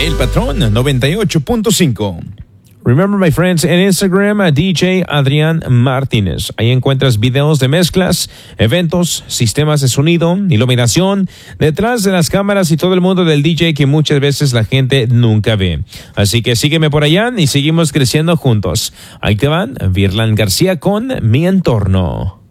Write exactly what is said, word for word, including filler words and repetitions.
El Patrón noventa y ocho punto cinco. Remember, my friends, en Instagram, a D J Adrián Martínez. Ahí encuentras videos de mezclas, eventos, sistemas de sonido, iluminación, detrás de las cámaras y todo el mundo del D J que muchas veces la gente nunca ve. Así que sígueme por allá y seguimos creciendo juntos. Ahí te van, Virlan García con Mi Entorno.